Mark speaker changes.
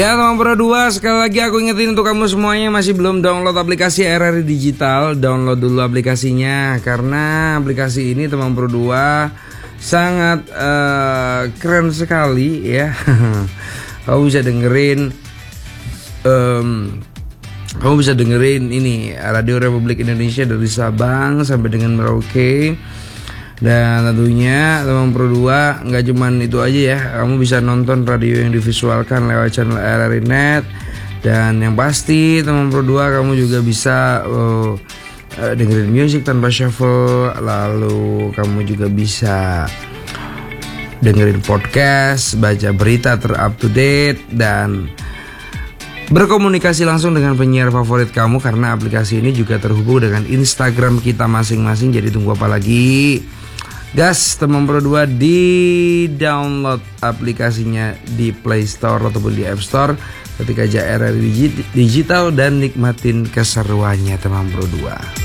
Speaker 1: Ya teman Pro 2, sekali lagi aku ingetin untuk kamu semuanya masih belum download aplikasi RRI Digital, download dulu aplikasinya. Karena aplikasi ini teman Pro 2 sangat keren sekali ya. Kamu bisa dengerin ini Radio Republik Indonesia dari Sabang sampai dengan Merauke. Dan tentunya teman Pro 2 nggak cuman itu aja ya, kamu bisa nonton radio yang divisualkan lewat channel RRI Net. Dan yang pasti teman Pro 2 kamu juga bisa dengerin musik tanpa shuffle. Lalu kamu juga bisa dengerin podcast, baca berita up to date, dan berkomunikasi langsung dengan penyiar favorit kamu. Karena aplikasi ini juga terhubung dengan Instagram kita masing-masing. Jadi tunggu apa lagi? Gas teman Pro 2, di download aplikasinya di Play Store ataupun di App Store ketika aja RRI Digital dan nikmatin keseruannya teman Pro 2.